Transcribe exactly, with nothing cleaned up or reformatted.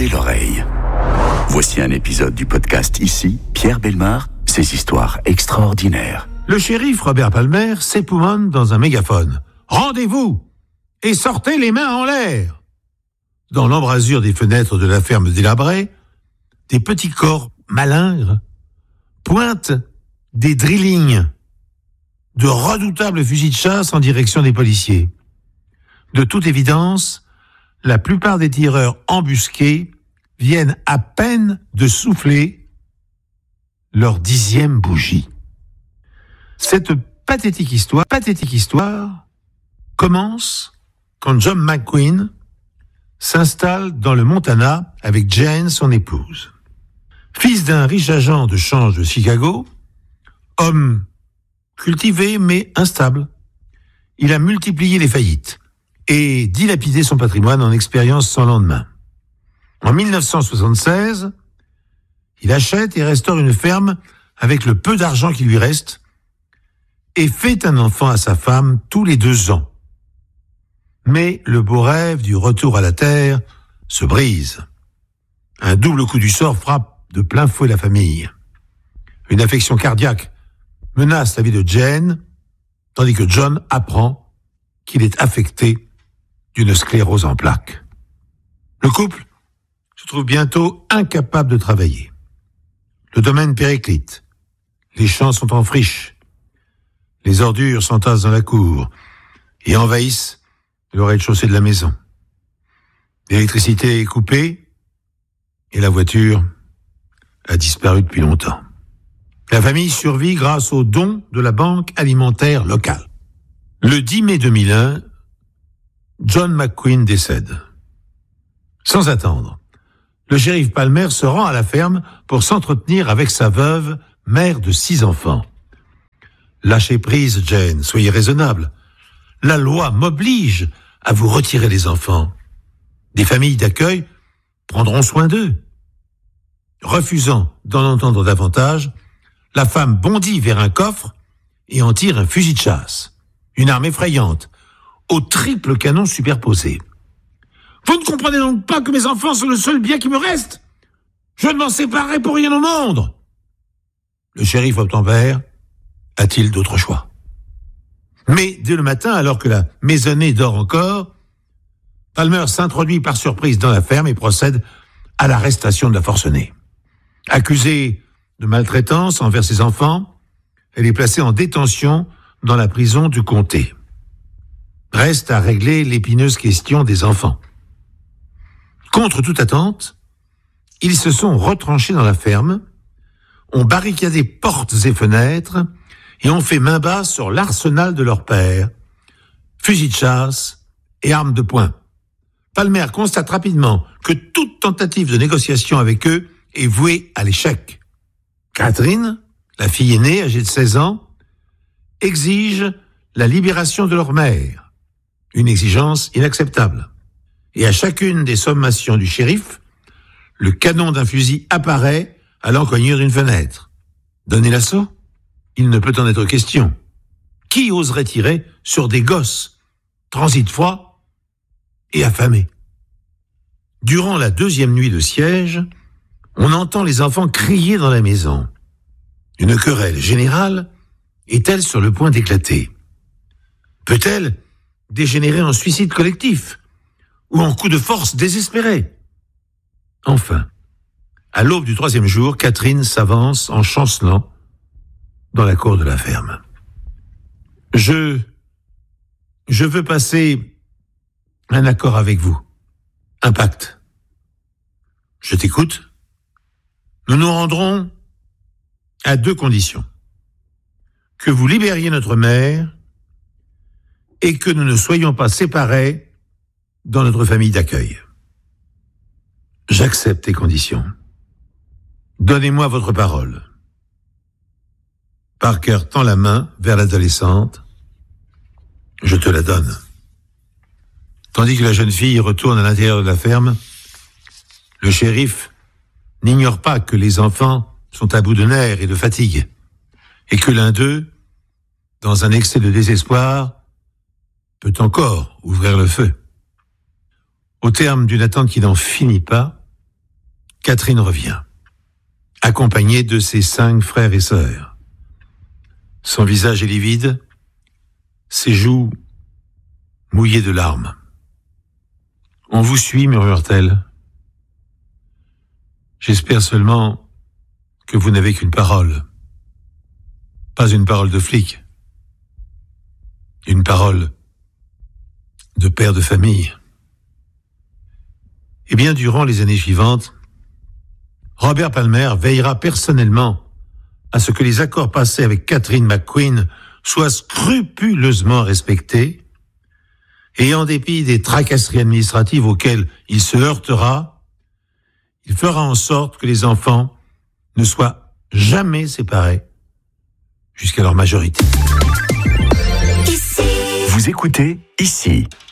Tendez l'oreille. Voici un épisode du podcast Ici, Pierre Bellemare, ses histoires extraordinaires. Le shérif Robert Palmer s'époumonne dans un mégaphone. « Rendez-vous et sortez les mains en l'air !» Dans l'embrasure des fenêtres de la ferme délabrée, des petits corps malingres pointent des drillings, de redoutables fusils de chasse en direction des policiers. De toute évidence, la plupart des tireurs embusqués viennent à peine de souffler leur dixième bougie. Cette pathétique histoire, pathétique histoire commence quand John McQueen s'installe dans le Montana avec Jane, son épouse. Fils d'un riche agent de change de Chicago, homme cultivé mais instable, il a multiplié les faillites et dilapidé son patrimoine en expériences sans lendemain. En dix-neuf cent soixante-seize, il achète et restaure une ferme avec le peu d'argent qui lui reste et fait un enfant à sa femme tous les deux ans. Mais le beau rêve du retour à la terre se brise. Un double coup du sort frappe de plein fouet la famille. Une affection cardiaque menace la vie de Jane, tandis que John apprend qu'il est affecté d'une sclérose en plaques. Le couple se trouve bientôt incapable de travailler. Le domaine périclite. Les champs sont en friche. Les ordures s'entassent dans la cour et envahissent le rez-de-chaussée de la maison. L'électricité est coupée et la voiture a disparu depuis longtemps. La famille survit grâce aux dons de la banque alimentaire locale. Le dix mai deux mille un, John McQueen décède. Sans attendre, le shérif Palmer se rend à la ferme pour s'entretenir avec sa veuve, mère de six enfants. Lâchez prise, Jane, soyez raisonnable. La loi m'oblige à vous retirer les enfants. Des familles d'accueil prendront soin d'eux. Refusant d'en entendre davantage, la femme bondit vers un coffre et en tire un fusil de chasse. Une arme effrayante, au triple canon superposé. « Vous ne comprenez donc pas que mes enfants sont le seul bien qui me reste ? Je ne m'en séparerai pour rien au monde !» Le shérif Obtempère a-t-il d'autre choix ? Mais dès le matin, alors que la maisonnée dort encore, Palmer s'introduit par surprise dans la ferme et procède à l'arrestation de la forcenée. Accusée de maltraitance envers ses enfants, elle est placée en détention dans la prison du comté. Reste à régler l'épineuse question des enfants. Contre toute attente, ils se sont retranchés dans la ferme, ont barricadé portes et fenêtres et ont fait main basse sur l'arsenal de leur père, fusils de chasse et armes de poing. Palmer constate rapidement que toute tentative de négociation avec eux est vouée à l'échec. Catherine, la fille aînée, âgée de seize ans, exige la libération de leur mère, une exigence inacceptable. Et à chacune des sommations du shérif, le canon d'un fusil apparaît à l'encoignure d'une fenêtre. Donner l'assaut ? Il ne peut en être question. Qui oserait tirer sur des gosses, transit froid et affamés ? Durant la deuxième nuit de siège, on entend les enfants crier dans la maison. Une querelle générale est-elle sur le point d'éclater ? Peut-elle dégénérer en suicide collectif ou en coup de force désespéré ? Enfin, à l'aube du troisième jour, Catherine s'avance en chancelant dans la cour de la ferme. Je, je veux passer un accord avec vous, un pacte. Je t'écoute. Nous nous rendrons à deux conditions. Que vous libériez notre mère et que nous ne soyons pas séparés dans notre famille d'accueil. J'accepte tes conditions. Donnez-moi votre parole. Parker tend la main vers l'adolescente. Je te la donne. Tandis que la jeune fille retourne à l'intérieur de la ferme, le shérif n'ignore pas que les enfants sont à bout de nerfs et de fatigue, et que l'un d'eux, dans un excès de désespoir, peut encore ouvrir le feu. Au terme d'une attente qui n'en finit pas, Catherine revient, accompagnée de ses cinq frères et sœurs. Son visage est livide, ses joues mouillées de larmes. « On vous suit » murmure-t-elle. « J'espère seulement que vous n'avez qu'une parole. Pas une parole de flic. Une parole de père de famille. » Eh bien, durant les années suivantes, Robert Palmer veillera personnellement à ce que les accords passés avec Catherine McQueen soient scrupuleusement respectés, et en dépit des tracasseries administratives auxquelles il se heurtera, il fera en sorte que les enfants ne soient jamais séparés jusqu'à leur majorité. Vous écoutez Ici.